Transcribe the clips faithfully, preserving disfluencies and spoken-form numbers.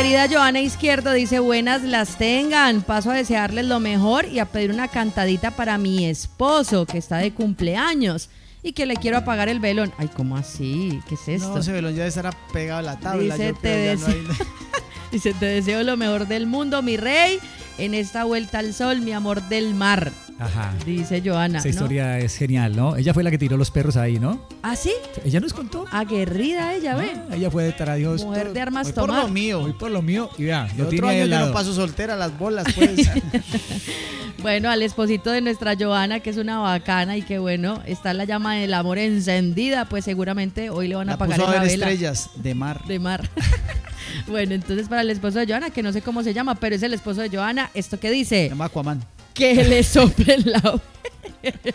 querida Joana Izquierdo dice, buenas las tengan, paso a desearles lo mejor y a pedir una cantadita para mi esposo que está de cumpleaños y que le quiero apagar el velón. Ay, ¿cómo así? ¿Qué es esto? No, ese velón ya estará pegado a la tabla. Dice, yo te, creo, ya dese... no hay... dice, te deseo lo mejor del mundo, mi rey, en esta vuelta al sol, mi amor del mar. Ajá. Dice Joana. Esa ¿no? historia es genial, ¿no? Ella fue la que tiró los perros ahí, ¿no? ¿Ah, sí? Ella nos contó. Aguerrida ella, ¿ve? Ah, ella fue de Taradios. Mujer de armas Voy tomar. por lo mío. Voy por lo mío y vea, El lo otro tiene ahí año al yo lado. no paso soltera, las bolas, pues. Bueno, al esposito de nuestra Joana, que es una bacana y que bueno, está la llama del amor encendida, pues seguramente hoy le van a La apagar puso a esa ver vela estrellas de mar. de mar. Bueno, entonces para el esposo de Joana, que no sé cómo se llama, pero es el esposo de Joana, ¿esto qué dice? Se llama Aquaman. Que le soplen la vela.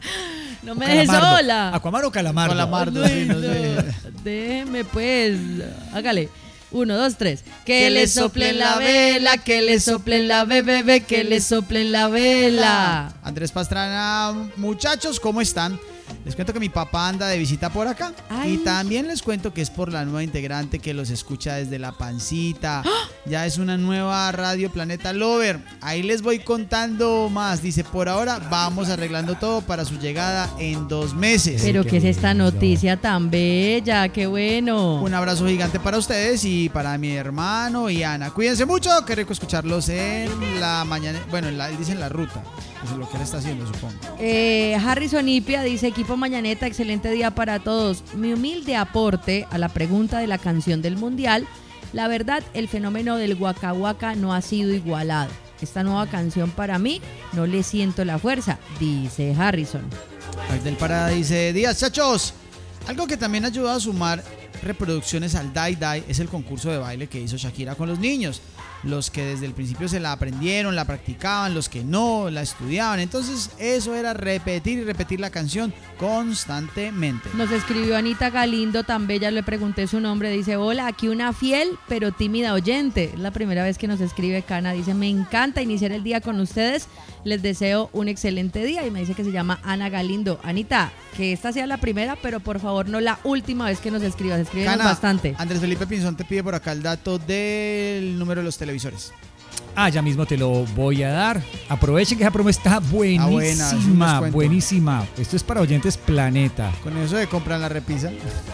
No me dejes sola. ¿Aquaman o Calamardo? Calamardo, Ay, sí, no no. sé. Déjeme pues, hágale. Uno, dos, tres. Que le soplen la vela, que le soplen la bebé, que le soplen la vela. Andrés Pastrana, muchachos, ¿cómo están? Les cuento que mi papá anda de visita por acá. Ay. Y también les cuento que es por la nueva integrante que los escucha desde la pancita. ¡Ah! Ya es una nueva Radio Planeta Lover. Ahí les voy contando más. Dice, por ahora vamos arreglando todo para su llegada en dos meses. Pero qué qué es esta lindo. noticia tan bella, qué bueno. Un abrazo gigante para ustedes y para mi hermano y Ana. Cuídense mucho, qué rico escucharlos en la mañana. Bueno, en la, él dice en la ruta. Eso es lo que él está haciendo, supongo. Eh, Harrison Ipia dice, equipo Mañaneta, excelente día para todos. Mi humilde aporte a la pregunta de la canción del mundial. La verdad, el fenómeno del Waka Waka no ha sido igualado. Esta nueva canción para mí no le siento la fuerza, dice Harrison. Ahí del Parada dice, días, chachos. Algo que también ha ayudado a sumar reproducciones al Dai Dai es el concurso de baile que hizo Shakira con los niños. Los que desde el principio se la aprendieron, la practicaban, los que no, la estudiaban. Entonces eso era repetir y repetir la canción constantemente. Nos escribió Anita Galindo, tan bella, le pregunté su nombre, dice, hola, aquí una fiel pero tímida oyente. Es la primera vez que nos escribe Cana, dice, me encanta iniciar el día con ustedes, les deseo un excelente día, y me dice que se llama Ana Galindo. Anita, que esta sea la primera, pero por favor no la última vez que nos escribas, escríbenos Cana, bastante. Andrés Felipe Pinzón te pide por acá el dato del número de los televisores. Ah, ya mismo te lo voy a dar. Aprovechen que esa promo está buenísima, Ah, buena, es un descuento. buenísima. Esto es para oyentes Planeta. Con eso de comprar la repisa.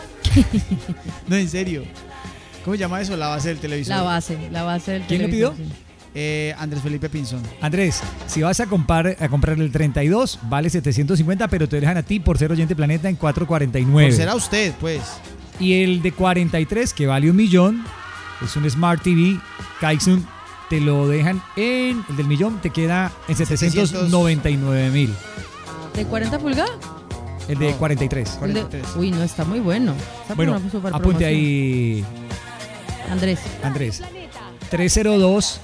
No, en serio. ¿Cómo se llama eso? La base del televisor. La base, la base del ¿Quién lo televisor, pidió? sí. Eh, Andrés Felipe Pinzón. Andrés, si vas a comprar, a comprar el treinta y dos, vale setecientos cincuenta, pero te dejan a ti por ser oyente Planeta en cuatrocientos cuarenta y nueve. Por ser a usted, pues. Y el de cuarenta y tres, que vale un millón, es un Smart T V Kaixun, te lo dejan en, el del millón te queda en setecientos noventa y nueve mil. ¿De cuarenta pulgadas? El de No. cuarenta y tres. cuarenta y tres. Uy, no, está muy bueno. Está Bueno, una super apunte promoción. ahí, Andrés. Andrés. tres cero dos,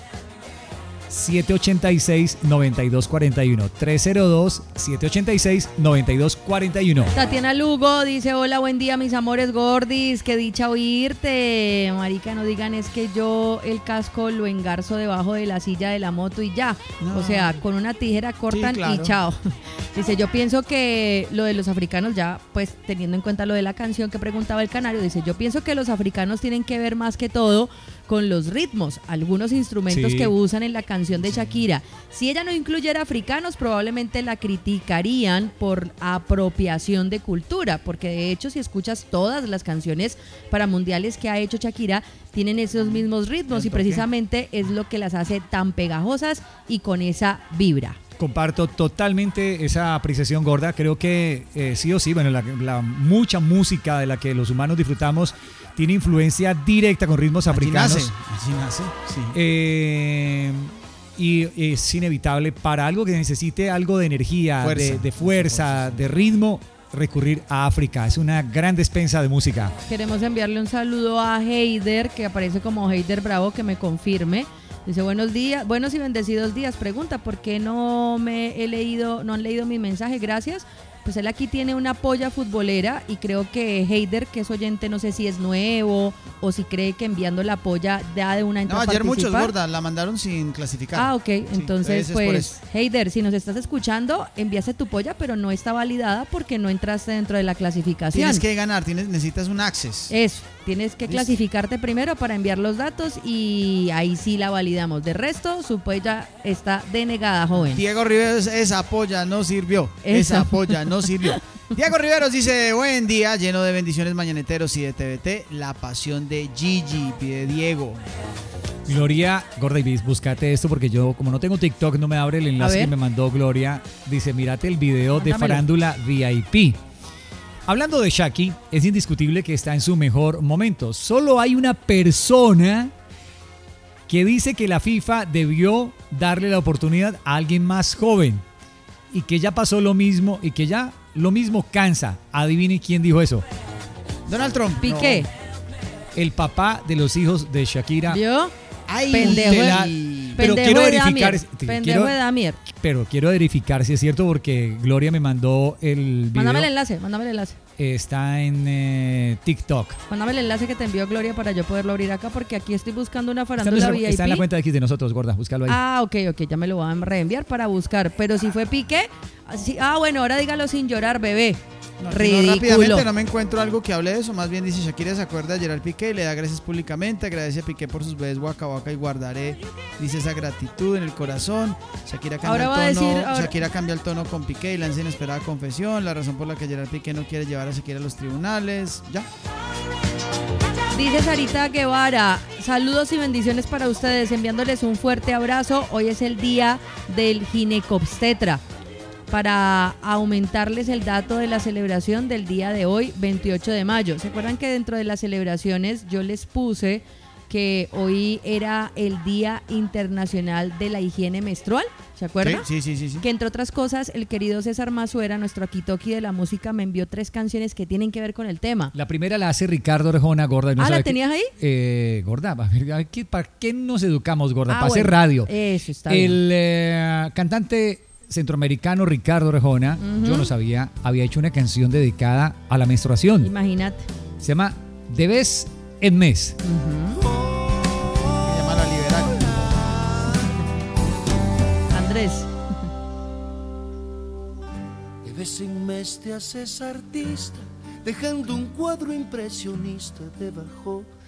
siete ocho seis, nueve dos cuatro uno. tres cero dos, siete ocho seis, nueve dos cuatro uno. Tatiana Lugo dice, hola, buen día, mis amores gordis, qué dicha oírte. Marica, no digan, es que yo el casco lo engarzo debajo de la silla de la moto y ya. No. O sea, con una tijera cortan Sí, claro. y chao. Dice, yo pienso que lo de los africanos, ya pues teniendo en cuenta lo de la canción que preguntaba el canario, dice, yo pienso que los africanos tienen que ver más que todo con los ritmos, algunos instrumentos Sí. que usan en la canción de Shakira. Si ella no incluyera africanos, probablemente la criticarían por apropiación de cultura, porque de hecho si escuchas todas las canciones para mundiales que ha hecho Shakira, tienen esos mismos ritmos y ¿Por qué? precisamente es lo que las hace tan pegajosas y con esa vibra. Comparto totalmente esa apreciación, gorda. Creo que eh, sí o sí, bueno, la, la mucha música de la que los humanos disfrutamos tiene influencia directa con ritmos Así africanos. nace, así nace, sí. Eh, y es inevitable para algo que necesite algo de energía, Fuerza. de, de fuerza, de ritmo, recurrir a África. Es una gran despensa de música. Queremos enviarle un saludo a Heider, que aparece como Heider Bravo, que me confirme. Dice, buenos días, buenos y bendecidos días. Pregunta, ¿por qué no me he leído, no han leído mi mensaje? Gracias. Pues él aquí tiene una polla futbolera y creo que Heider, que es oyente, no sé si es nuevo o si cree que enviando la polla da de una entra No, a ayer muchos, participar. gorda, la mandaron sin clasificar. Ah, ok. Entonces, ese es por pues, eso. Heider, si nos estás escuchando, envíase tu polla, pero no está validada porque no entraste dentro de la clasificación. Tienes que ganar, tienes, necesitas un access. Eso, tienes que clasificarte primero para enviar los datos y ahí sí la validamos. De resto, su polla está denegada, joven. Diego Riveros, esa polla no sirvió. Eso. Esa polla no sirvió. Diego Riveros dice, buen día, lleno de bendiciones mañaneteros y de T V T, la pasión de Gigi, pide Diego. Gloria, Gorda y Bis, búscate esto porque yo, como no tengo TikTok, no me abre el enlace que me mandó Gloria. Dice, mírate el video Mándamelo. de Farándula V I P. Hablando de Shaki, es indiscutible que está en su mejor momento. Solo hay una persona que dice que la FIFA debió darle la oportunidad a alguien más joven y que ya pasó lo mismo y que ya lo mismo cansa. Adivine quién dijo eso. Donald Trump. Piqué. No. El papá de los hijos de Shakira. ¿Vio? Ay, pendejo, la, de, pero pendejo quiero de verificar. Damier, pendejo quiero, de Damier. Pero quiero verificar si es cierto porque Gloria me mandó el video. Mándame el enlace, mándame el enlace. Está en eh, TikTok. Mándame el enlace que te envió Gloria para yo poderlo abrir acá porque aquí estoy buscando una farándula está, V I P. Está en la cuenta de X de nosotros, Gorda, búscalo ahí. Ah, ok, ok, ya me lo van a reenviar para buscar. Pero si fue Piqué, así, ah, bueno, ahora dígalo sin llorar, bebé. No, Ridículo. No, rápidamente no me encuentro algo que hable de eso. Más bien dice Shakira se acuerda de Gerard Piqué y le da gracias públicamente. Agradece a Piqué por sus bebés Waka Waka y guardaré, dice, esa gratitud en el corazón. Shakira cambia, ahora el, tono, decir, ahora... Shakira cambia el tono con Piqué y lanza inesperada confesión. La razón por la que Gerard Piqué no quiere llevar a Shakira a los tribunales. Ya. Dice Sarita Guevara, saludos y bendiciones para ustedes, enviándoles un fuerte abrazo. Hoy es el día del ginecobstetra. Para aumentarles el dato de la celebración del día de hoy, veintiocho de mayo. ¿Se acuerdan que dentro de las celebraciones yo les puse que hoy era el Día Internacional de la Higiene Menstrual? ¿Se acuerdan? Sí, sí, sí, sí. Que entre otras cosas, el querido César Mazuera, nuestro akitoki de la música, me envió tres canciones que tienen que ver con el tema. La primera la hace Ricardo Arjona, Gorda. No ah, ¿la que, tenías ahí? Eh, gorda, a ver, a ver, ¿para qué nos educamos, Gorda? Ah, para bueno, hacer radio. Eso está el bien. Eh, cantante centroamericano Ricardo Arjona, uh-huh. yo no sabía, había hecho una canción dedicada a la menstruación. Imagínate. Se llama De vez en mes. Uh-huh. Se llama La Liberal. Andrés. De vez en mes te haces artista, dejando un cuadro impresionista debajo